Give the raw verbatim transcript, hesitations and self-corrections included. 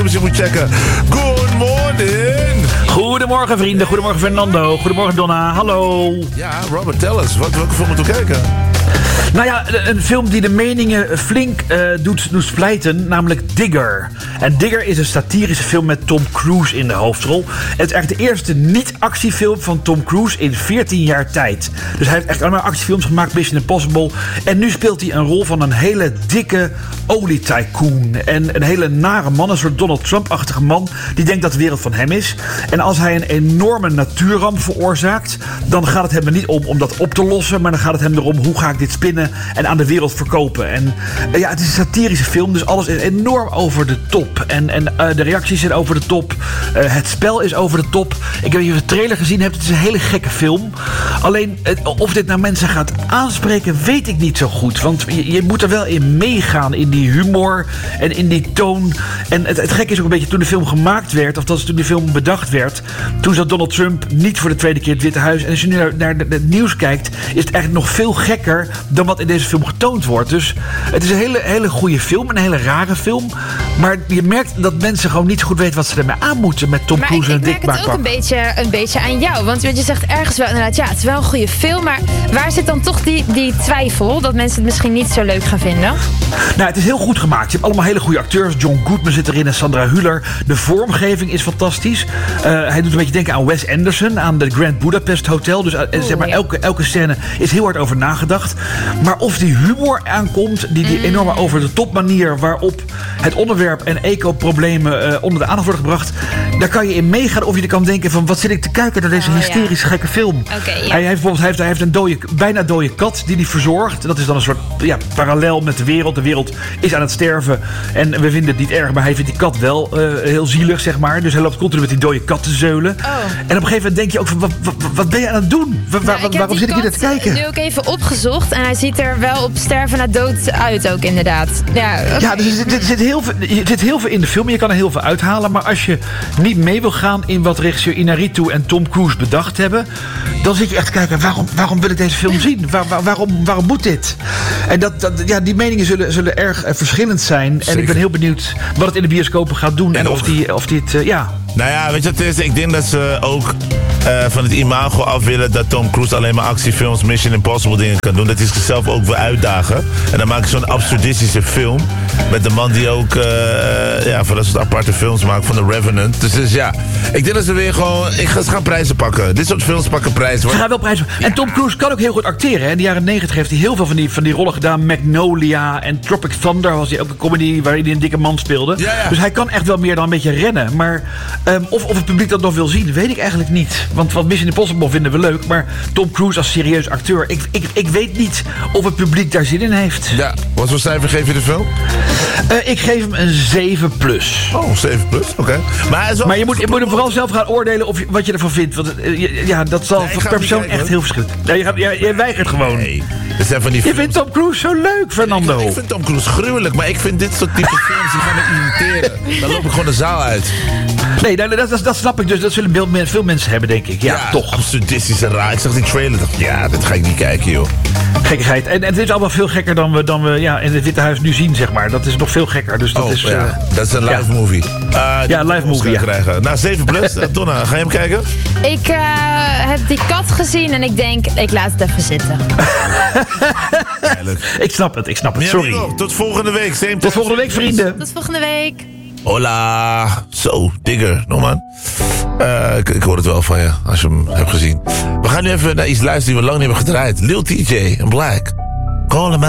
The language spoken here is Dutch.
je moet checken. Good morning. Goedemorgen vrienden, goedemorgen Fernando, goedemorgen Donna, hallo. Ja, Robert, tel eens. Wat, welke film moeten we kijken? Nou ja, een film die de meningen flink uh, doet, doet splijten, namelijk Digger. En Digger is een satirische film met Tom Cruise in de hoofdrol. Het is eigenlijk de eerste niet-actiefilm van Tom Cruise in veertien jaar tijd. Dus hij heeft echt allemaal actiefilms gemaakt, Mission Impossible. En nu speelt hij een rol van een hele dikke olietycoon. En een hele nare man, een soort Donald Trump-achtige man, die denkt dat de wereld van hem is. En als hij een enorme natuurramp veroorzaakt, dan gaat het hem er niet om om dat op te lossen, maar dan gaat het hem erom, hoe ga ik dit spinnen en aan de wereld verkopen. En uh, ja, het is een satirische film, dus alles is enorm over de top. En, en uh, de reacties zijn over de top. Uh, het spel is over de top. Ik weet niet of je de trailer gezien hebt. Het is een hele gekke film. Alleen, uh, of dit nou mensen gaat aanspreken, weet ik niet zo goed. Want je, je moet er wel in meegaan, in die humor en in die toon. En het, het gekke is ook een beetje, toen de film gemaakt werd, of dat is toen de film bedacht werd, toen zat Donald Trump niet voor de tweede keer het Witte Huis. En als je nu naar, naar het nieuws kijkt, is het eigenlijk nog veel gekker dan wat in deze film getoond wordt. Dus het is een hele, hele goede film, een hele rare film. Maar je merkt dat mensen gewoon niet zo goed weten wat ze ermee aan moeten met Tom Cruise en een dik Maar ik, ik merk het ook een beetje, een beetje aan jou. Want je zegt ergens wel inderdaad, ja, het is wel een goede film. Maar waar zit dan toch die, die twijfel dat mensen het misschien niet zo leuk gaan vinden? Nou, het is heel goed gemaakt. Je hebt allemaal hele goede acteurs. John Goodman zit erin en Sandra Hüller. De vormgeving is fantastisch. Uh, hij doet een beetje denken aan Wes Anderson, aan de Grand Budapest Hotel. Dus uh, Oeh, zeg maar, ja. elke, elke scène is heel hard over nagedacht. Maar of die humor aankomt, die, die mm. enorme over de top manier waarop het onderwerp en eco-problemen uh, onder de aandacht worden gebracht, daar kan je in meegaan of je er kan denken van, wat zit ik te kijken naar deze oh, hysterisch ja. gekke film. Okay, ja. Hij heeft bijvoorbeeld hij heeft, hij heeft een dode, bijna dode kat die hij verzorgt. Dat is dan een soort ja, parallel met de wereld. De wereld is aan het sterven en we vinden het niet erg, maar hij vindt die kat wel uh, heel zielig, zeg maar. Dus hij loopt continu met die dode kat te zeulen. Oh. En op een gegeven moment denk je ook van, wat, wat, wat ben je aan het doen? Wa, wa, nou, waarom zit ik hier naar te kijken? Ik heb nu ook even opgezocht en hij ziet er wel op sterven na dood uit ook, inderdaad. Ja, okay. ja dus er zit, er, zit heel veel, er zit heel veel in de film. Je kan er heel veel uithalen. Maar als je niet mee wil gaan in wat regisseur Inarritu en Tom Cruise bedacht hebben, dan zit je echt te kijken, waarom, waarom wil ik deze film zien? Waar, waar, waarom, waarom moet dit? En dat, dat, ja, die meningen zullen, zullen erg uh, verschillend zijn. Zeker. En ik ben heel benieuwd wat het in de bioscopen gaat doen. En, en of, die, of die het, uh, ja... Nou ja, weet je wat het is? Ik denk dat ze ook uh, van het imago af willen dat Tom Cruise alleen maar actiefilms, Mission Impossible dingen kan doen. Dat hij zichzelf ook wil uitdagen. En dan maak ik zo'n absurdistische film met de man die ook uh, ja, voor dat soort aparte films maakt van The Revenant. Dus, dus ja, ik denk dat ze weer gewoon, ik ga, ze gaan prijzen pakken. Dit soort films pakken prijzen. Ze gaan wel prijzen pakken. En Tom Cruise kan ook heel goed acteren. Hè? In de jaren negentig heeft hij heel veel van die, van die rollen gedaan. Magnolia en Tropic Thunder was hij ook een comedy waarin hij een dikke man speelde. Ja, ja. Dus hij kan echt wel meer dan een beetje rennen. Maar Um, of, of het publiek dat nog wil zien, weet ik eigenlijk niet. Want wat Mission Impossible vinden we leuk. Maar Tom Cruise als serieus acteur, ik, ik, ik weet niet of het publiek daar zin in heeft. Ja, wat voor cijfer geef je de film? Uh, ik geef hem een zeven plus. Oh, zeven plus, oké. Okay. Maar, maar je moet, je moet hem vooral zelf gaan oordelen of je, wat je ervan vindt. Want uh, ja, dat zal nee, per persoon echt heel verschillend. Ja, je, gaat, ja, je weigert gewoon. Nee, dat zijn van die je vindt Tom Cruise zo leuk, Fernando. Ik, ik vind Tom Cruise gruwelijk, maar ik vind dit soort type films die gaan me irriteren. Dan loop ik gewoon de zaal uit. Nee, dat, dat, dat snap ik dus. Dat zullen veel, veel mensen hebben, denk ik. Ja, ja toch. Absurdistische raar. Ik zag die trailer en dacht, ja, dat ga ik niet kijken, joh. Gekkigheid. En, en het is allemaal veel gekker dan we, dan we ja, in het Witte Huis nu zien, zeg maar. Dat is nog veel gekker. Dus dat oh, is... ja. Uh, dat is een live ja. movie. Uh, ja, live movie, ja. Krijgen. Nou, zeven plus. Donna, ga je hem kijken? Ik uh, heb die kat gezien en ik denk, ik laat het even zitten. Ik snap het, ik snap het. Sorry. Ja, tot volgende week. Same tot volgende week, vrienden. Tot volgende week. Hola. Zo, Digger. Nog man. Uh, ik, ik hoor het wel van je, als je hem hebt gezien. We gaan nu even naar iets luisteren die we lang niet hebben gedraaid. Lil T J en Black. Call him out.